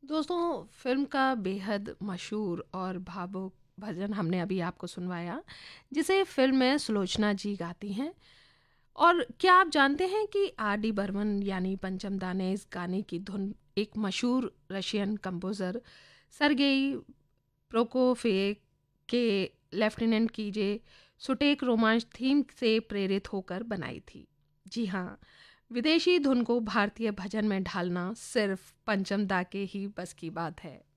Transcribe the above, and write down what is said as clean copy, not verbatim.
दोस्तों, फ़िल्म का बेहद मशहूर और भावुक भजन हमने अभी आपको सुनवाया, जिसे फ़िल्म में सुलोचना जी गाती हैं। और क्या आप जानते हैं कि आर डी बर्मन यानी पंचम दा ने इस गाने की धुन एक मशहूर रशियन कंपोज़र सरगेई प्रोकोफिएव के लेफ्टिनेंट कीजे सुटेक रोमांस थीम से प्रेरित होकर बनाई थी। जी हाँ, विदेशी धुन को भारतीय भजन में ढालना सिर्फ पंचम दा के ही बस की बात है।